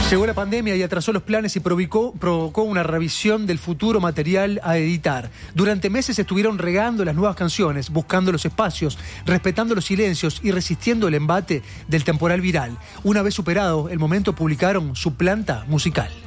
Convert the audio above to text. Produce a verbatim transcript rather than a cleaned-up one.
Llegó la pandemia y atrasó los planes y provocó, provocó una revisión del futuro material a editar. Durante meses estuvieron regando las nuevas canciones, buscando los espacios, respetando los silencios y resistiendo el embate del temporal viral. Una vez superado el momento, publicaron su planta musical.